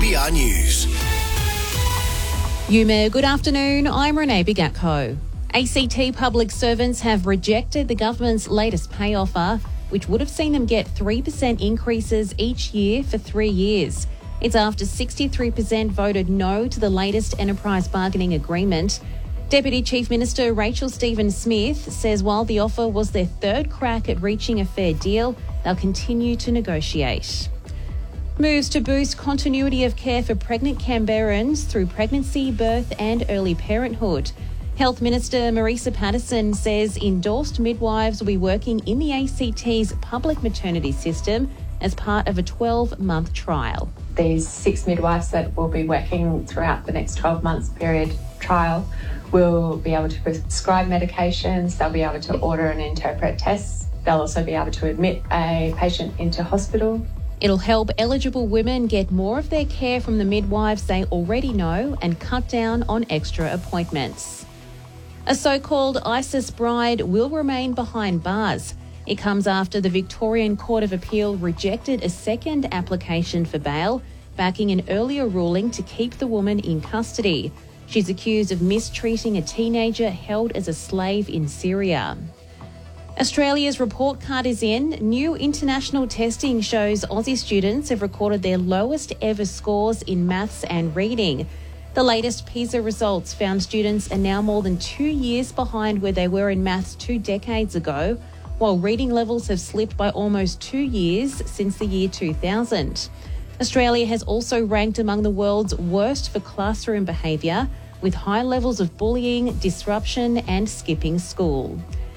3CR News. Yuma, good afternoon. I'm Renee Bigatko. ACT public servants have rejected the government's latest pay offer, which would have seen them get 3% increases each year for 3 years. It's after 63% voted no to the latest enterprise bargaining agreement. Deputy Chief Minister Rachel Stephen-Smith says while the offer was their third crack at reaching a fair deal, they'll continue to negotiate. Moves to boost continuity of care for pregnant Canberrans through pregnancy, birth and early parenthood. Health Minister Marisa Patterson says endorsed midwives will be working in the ACT's public maternity system as part of a 12-month trial. These 6 midwives that will be working throughout the next 12 months period trial will be able to prescribe medications, they'll be able to order and interpret tests, they'll also be able to admit a patient into hospital. It'll help eligible women get more of their care from the midwives they already know and cut down on extra appointments. A so-called ISIS bride will remain behind bars. It comes after the Victorian Court of Appeal rejected a second application for bail, backing an earlier ruling to keep the woman in custody. She's accused of mistreating a teenager held as a slave in Syria. Australia's report card is in. New international testing shows Aussie students have recorded their lowest ever scores in maths and reading. The latest PISA results found students are now more than 2 years behind where they were in maths 2 decades ago, while reading levels have slipped by almost 2 years since the year 2000. Australia has also ranked among the world's worst for classroom behaviour, with high levels of bullying, disruption and skipping school.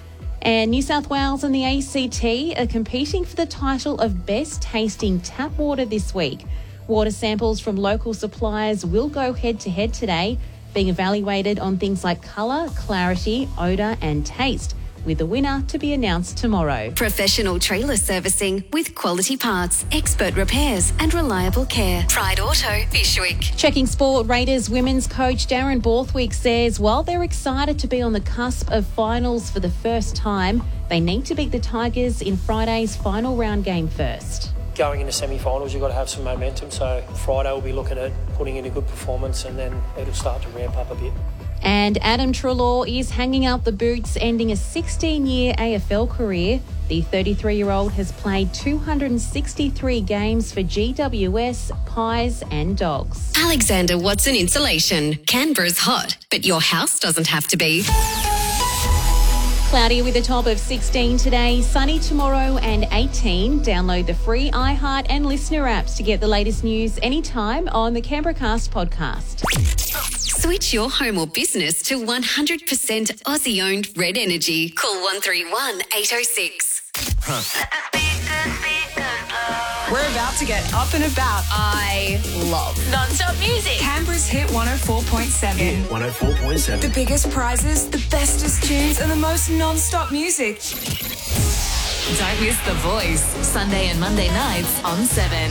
And New South Wales and the ACT are competing for the title of Best Tasting Tap Water this week. Water samples from local suppliers will go head-to-head today, being evaluated on things like colour, clarity, odour and taste, with the winner to be announced tomorrow. Professional trailer servicing with quality parts, expert repairs and reliable care. Pride Auto, Bishwick. Checking sport, Raiders women's coach Darren Borthwick says while they're excited to be on the cusp of finals for the first time, they need to beat the Tigers in Friday's final round game first. Going into semi-finals, you've got to have some momentum. So Friday we'll be looking at putting in a good performance and then it'll start to ramp up a bit. And Adam Treloar is hanging up the boots, ending a 16-year AFL career. The 33-year-old has played 263 games for GWS, Pies and Dogs. Alexander Watson Insulation. Canberra's hot, but your house doesn't have to be. Cloudy with a top of 16 today, sunny tomorrow and 18. Download the free iHeart and Listener apps to get the latest news anytime on the Canberra Cast podcast. Switch your home or business to 100% Aussie-owned Red Energy. Call 131 806. We're about to get up and about. I love non-stop music. Canberra's hit 104.7. 104.7. The biggest prizes, the bestest tunes, and the most non-stop music. Don't miss The Voice, Sunday and Monday nights on 7.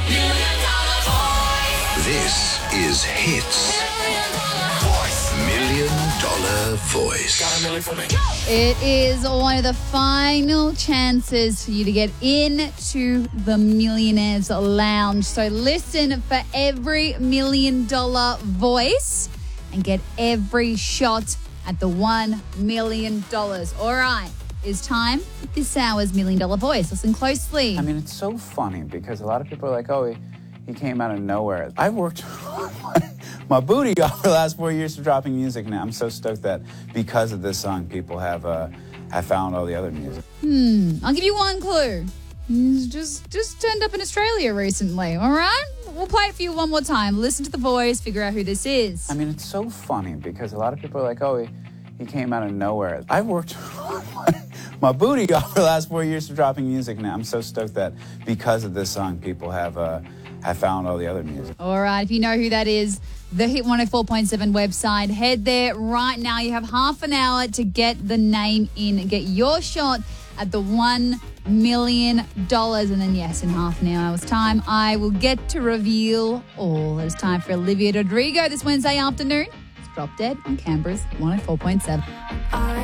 This is Hits. $1 Million Voice. It is one of the final chances for you to get into the Millionaires Lounge. So listen for every $1 million voice and get every shot at the $1 million. All right, it's time for this hour's $1 million voice. Listen closely. I mean, it's so funny because a lot of people are like, oh, he came out of nowhere. I've worked my booty off for the last 4 years for dropping music now. I'm so stoked that because of this song, people have found all the other music. I'll give you one clue. He's just turned up in Australia recently, all right? We'll play it for you one more time. Listen to the voice, figure out who this is. I mean, it's so funny because a lot of people are like, oh, he came out of nowhere. I've worked my booty off for the last 4 years for dropping music now. I'm so stoked that because of this song, people have found all the other music. All right, if you know who that is, the Hit 104.7 website, head there right now. You have half an hour to get the name in, get your shot at the $1 million. And then, yes, in half an hour's time, I will get to reveal all. It's time for Olivia Rodrigo this Wednesday afternoon. It's Drop Dead on Canberra's 104.7.